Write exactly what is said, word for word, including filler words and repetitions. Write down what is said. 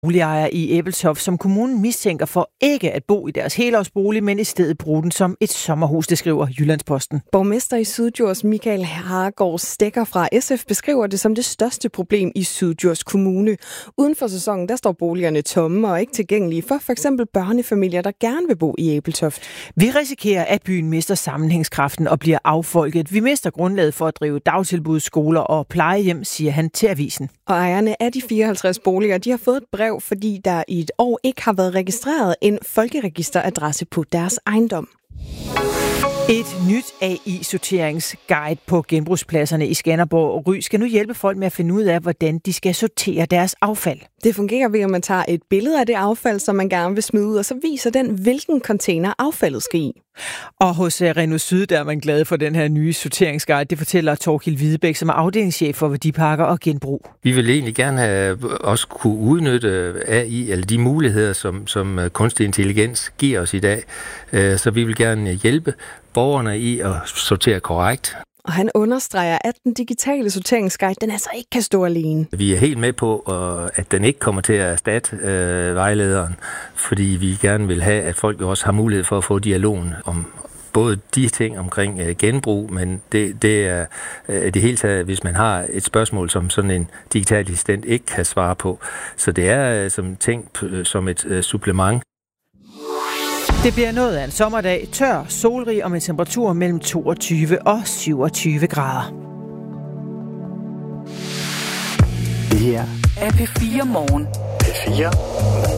Boligejere i Ebeltoft, som kommunen mistænker for ikke at bo i deres helårsbolig, men i stedet bruge den som et sommerhus, det skriver Jyllandsposten. Borgmester i Syddjurs Michael Haregaard Stikker fra S F beskriver det som det største problem i Syddjurs Kommune. Uden for sæsonen, der står boligerne tomme og ikke tilgængelige for f.eks. børnefamilier, der gerne vil bo i Ebeltoft. Vi risikerer, at byen mister sammenhængskraften og bliver affolket. Vi mister grundlaget for at drive dagtilbud, skoler og plejehjem, siger han til avisen. Og ejerne af de fireoghalvtreds boliger, de har fået et brev, fordi der i et år ikke har været registreret en folkeregisteradresse på deres ejendom. Et nyt A I-sorteringsguide på genbrugspladserne i Skanderborg og Ry skal nu hjælpe folk med at finde ud af, hvordan de skal sortere deres affald. Det fungerer ved, at man tager et billede af det affald, som man gerne vil smide ud, og så viser den, hvilken container affaldet skal i. Og hos Renault Syd, der er man glad for den her nye sorteringsguide. Det fortæller Torkild Hvidebæk, som er afdelingschef for værdipakker og genbrug. Vi vil egentlig gerne have, også kunne udnytte A I, eller de muligheder, som, som kunstig intelligens giver os i dag. Så vi vil gerne hjælpe borgerne i at sortere korrekt. Og han understreger, at den digitale sorteringsguide, den altså ikke kan stå alene. Vi er helt med på, at den ikke kommer til at erstatte øh, vejlederen, fordi vi gerne vil have, at folk også har mulighed for at få dialogen om både de ting omkring øh, genbrug, men det, det er øh, det hele taget, hvis man har et spørgsmål, som sådan en digital assistent ikke kan svare på. Så det er øh, som tænkt øh, som et øh, supplement. Det bliver noget af en sommerdag, tør, solrig og med temperatur mellem toogtyve og syvogtyve grader. Det her er P fire Morgen. P fire